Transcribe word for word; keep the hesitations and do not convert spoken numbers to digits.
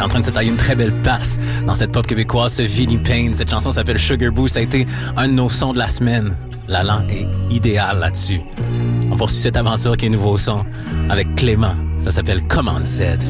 est en train de se tailler une très belle place dans cette pop québécoise, ce Vinnie Payne. Cette chanson s'appelle Sugar Boo. Ça a été un de nos sons de la semaine. L'Allan est idéal là-dessus. On poursuit cette aventure qui est nouveau son avec Clément. Ça s'appelle Command Said.